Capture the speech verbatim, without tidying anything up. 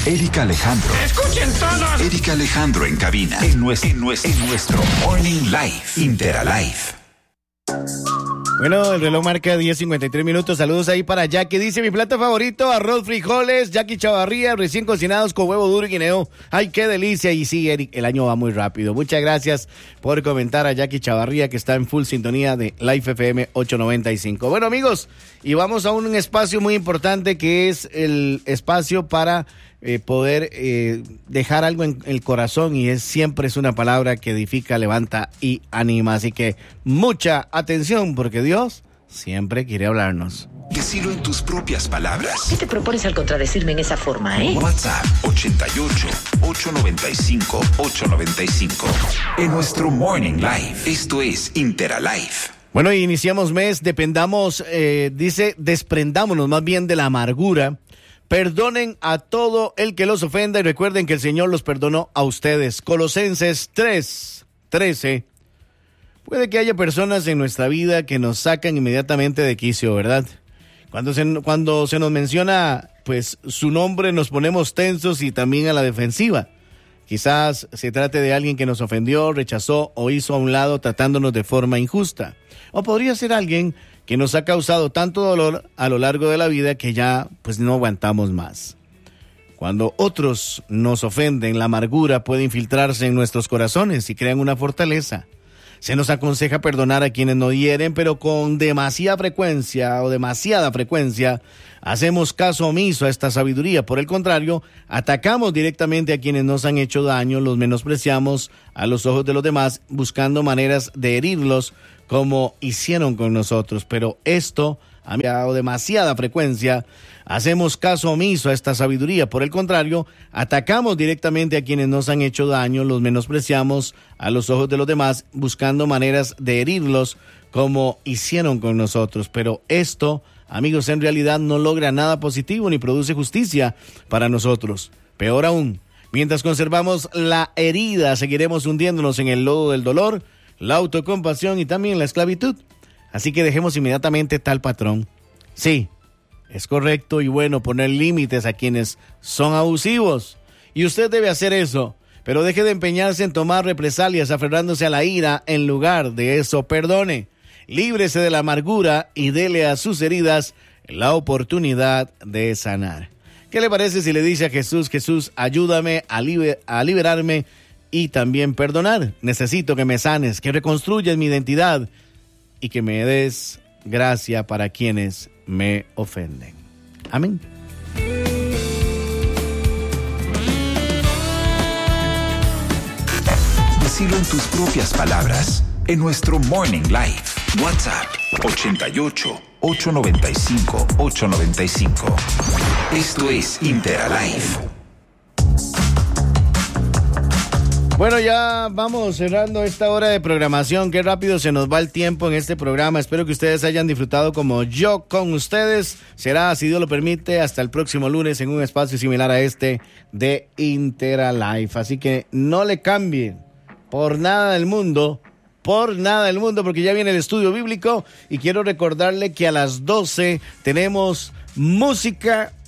Erika Alejandro. ¡Escuchen todos! Erika Alejandro en cabina. En nuestro, en nuestro, en nuestro Morning Live. Interalife. Bueno, el reloj marca diez cincuenta y tres minutos. Saludos ahí para Jackie. Dice, mi plato favorito, arroz, frijoles, Jackie Chavarría, recién cocinados con huevo duro y guineo. ¡Ay, qué delicia! Y sí, Eric, el año va muy rápido. Muchas gracias por comentar a Jackie Chavarría, que está en full sintonía de Life F M ochocientos noventa y cinco. Bueno, amigos, y vamos a un espacio muy importante que es el espacio para eh, poder eh, dejar algo en el corazón, y es siempre es una palabra que edifica, levanta y anima. Así que mucha atención, porque Dios siempre quiere hablarnos. Decilo en tus propias palabras. ¿Qué te propones al contradecirme en esa forma, eh? WhatsApp ochenta y ocho, ochocientos noventa y cinco, ochocientos noventa y cinco. En nuestro Morning Live. Esto es Interalife. Bueno, iniciamos mes, dependamos, eh, dice, desprendámonos más bien de la amargura. Perdonen a todo el que los ofenda y recuerden que el Señor los perdonó a ustedes. Colosenses tres, trece. Puede que haya personas en nuestra vida que nos sacan inmediatamente de quicio, ¿verdad? Cuando se, cuando se nos menciona, pues, su nombre, nos ponemos tensos y también a la defensiva. Quizás se trate de alguien que nos ofendió, rechazó o hizo a un lado tratándonos de forma injusta. O podría ser alguien que nos ha causado tanto dolor a lo largo de la vida que ya, pues, no aguantamos más. Cuando otros nos ofenden, la amargura puede infiltrarse en nuestros corazones y crean una fortaleza. Se nos aconseja perdonar a quienes nos hieren, pero con demasiada frecuencia o demasiada frecuencia hacemos caso omiso a esta sabiduría. Por el contrario, atacamos directamente a quienes nos han hecho daño, los menospreciamos a los ojos de los demás, buscando maneras de herirlos como hicieron con nosotros. Pero esto, a demasiada frecuencia, hacemos caso omiso a esta sabiduría. Por el contrario, atacamos directamente a quienes nos han hecho daño, los menospreciamos a los ojos de los demás, buscando maneras de herirlos como hicieron con nosotros. Pero esto, amigos, en realidad no logra nada positivo ni produce justicia para nosotros. Peor aún, mientras conservamos la herida, seguiremos hundiéndonos en el lodo del dolor, la autocompasión y también la esclavitud. Así que dejemos inmediatamente tal patrón. Sí, es correcto y bueno poner límites a quienes son abusivos. Y usted debe hacer eso, pero deje de empeñarse en tomar represalias aferrándose a la ira. En lugar de eso, perdone. Líbrese de la amargura y dele a sus heridas la oportunidad de sanar. ¿Qué le parece si le dice a Jesús, Jesús, ayúdame a, liber- a liberarme y también perdonar? Necesito que me sanes, que reconstruyas mi identidad y que me des gracia para quienes me ofenden. Amén. Decilo en tus propias palabras. En nuestro Morning Live. WhatsApp ochenta y ocho, ochocientos noventa y cinco, ochocientos noventa y cinco. Esto es Interalife. Bueno, ya vamos cerrando esta hora de programación. Qué rápido se nos va el tiempo en este programa. Espero que ustedes hayan disfrutado como yo con ustedes. Será, si Dios lo permite, hasta el próximo lunes en un espacio similar a este de Interalife. Así que no le cambien por nada del mundo, por nada del mundo, porque ya viene el estudio bíblico y quiero recordarle que a las doce tenemos música